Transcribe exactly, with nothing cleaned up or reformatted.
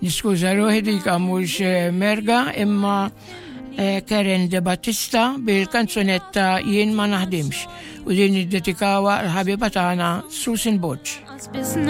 Niskuża ruħi dika mhux Merga imma Karen De Battista bil-kanzunetta Jien ma naħdimx u din iddedikawa l-ħabiba tagħna Susan Budge.